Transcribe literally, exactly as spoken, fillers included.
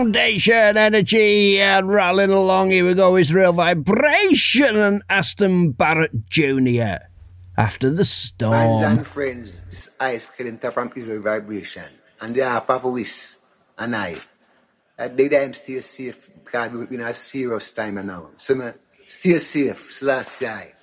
Foundation Energy and rattling along. Here we go, Israel Vibration and Aston Barrett Junior After the Storm. Friends and friends, this Ice Clinton from Israel Vibration. And they are Pavowis and I. That day I'm still safe because we're in a serious time now. So, man, stay safe, slash I.